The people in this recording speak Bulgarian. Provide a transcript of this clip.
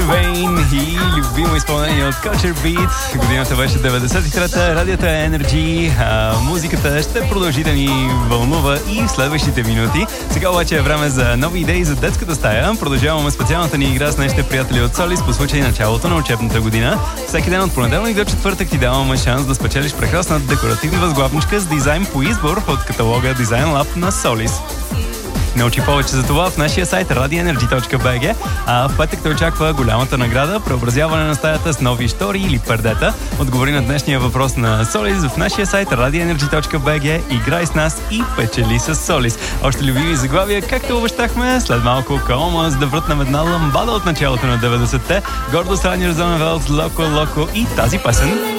Вейн и любимо изпълнение от Culture Beat. Годината беше 93-та, радиото е Energy. Музиката ще продължи да ни вълнува и в следващите минути. Сега обаче е време за нови идеи за детската стая. Продължаваме специалната ни игра с нашите приятели от Солис по случай началото на учебната година. Всеки ден от понеделник до четвъртък ти даваме шанс да спечелиш прекрасна декоративна възглавничка с дизайн по избор от каталога Design Lab на Солис. Научи повече за това в нашия сайт radioenergy.bg, а в петък те очаква голямата награда – преобразяване на стаята с нови штори или пердета. Отговори на днешния въпрос на Солис в нашия сайт radioenergy.bg, играй с нас и печели с Солис. Още любими заглавия, както обещахме, след малко Каома, за да вратнем една ламбада от началото на 90-те, гордо Санир Зоневелс, Локо Локо и тази песен.